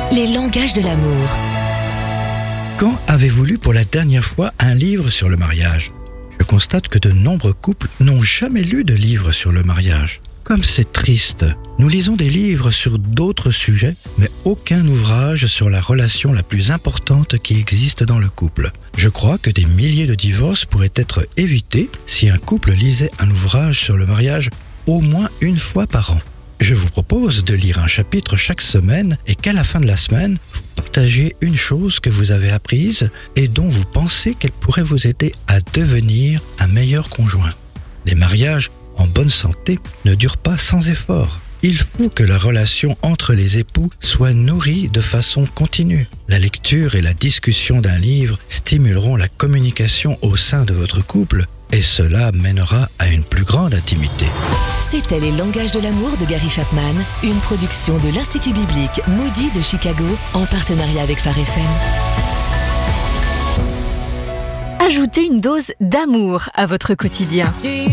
les langages de l'amour. Quand avez-vous lu pour la dernière fois un livre sur le mariage ? Je constate que de nombreux couples n'ont jamais lu de livre sur le mariage. Comme c'est triste, nous lisons des livres sur d'autres sujets, mais aucun ouvrage sur la relation la plus importante qui existe dans le couple. Je crois que des milliers de divorces pourraient être évités si un couple lisait un ouvrage sur le mariage au moins une fois par an. Je vous propose de lire un chapitre chaque semaine et qu'à la fin de la semaine, vous partagez une chose que vous avez apprise et dont vous pensez qu'elle pourrait vous aider à devenir un meilleur conjoint. Les mariages en bonne santé ne durent pas sans effort. Il faut que la relation entre les époux soit nourrie de façon continue. La lecture et la discussion d'un livre stimuleront la communication au sein de votre couple et cela mènera à une plus grande intimité. C'était Les langages de l'amour de Gary Chapman, une production de l'Institut biblique Moody de Chicago en partenariat avec Phare FM. Ajoutez une dose d'amour à votre quotidien.